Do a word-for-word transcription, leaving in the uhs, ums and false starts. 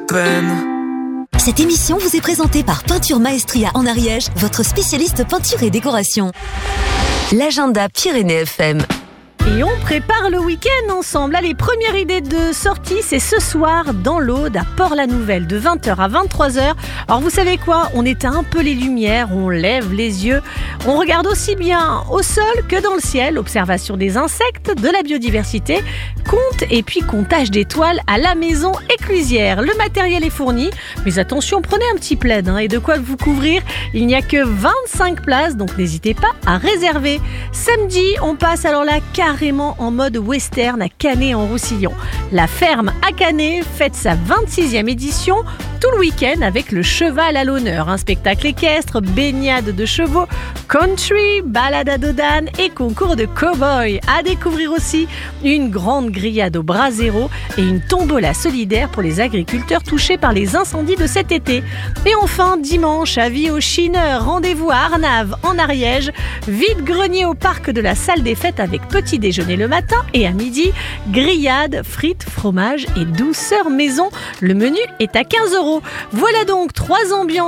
peine. Cette émission vous est présentée par Peinture Maestria en Ariège, votre spécialiste peinture et décoration. L'agenda Pyrénées F M. Et on prépare le week-end ensemble. Allez, première idée de sortie, c'est ce soir dans l'Aude à Port-la-Nouvelle de vingt heures à vingt-trois heures. Alors vous savez quoi, on éteint un peu les lumières, on lève les yeux, on regarde aussi bien au sol que dans le ciel. Observation des insectes, de la biodiversité, compte et puis comptage d'étoiles à la maison éclusière. Le matériel est fourni, mais attention, prenez un petit plaid hein, et de quoi vous couvrir. Il n'y a que vingt-cinq places, donc n'hésitez pas à réserver. Samedi, on passe alors là carrément en mode western à Canet-en-Roussillon. La ferme à Canet fête sa vingt-sixième édition tout le week-end avec le cheval à l'honneur. Un spectacle équestre, baignade de chevaux, country, balade à dos d'âne et concours de cow-boy. À découvrir aussi une grande grillade au brasero et une tombola solidaire pour les agriculteurs touchés par les incendies de cet été. Et enfin, dimanche, avis aux chineurs, rendez-vous à Arnave en Ariège, vide-grenier au parc de la salle des fêtes avec petit déjeuner le matin et à midi, grillade, frites, fromage et douceur maison. Le menu est à quinze euros. Voilà donc trois ambiances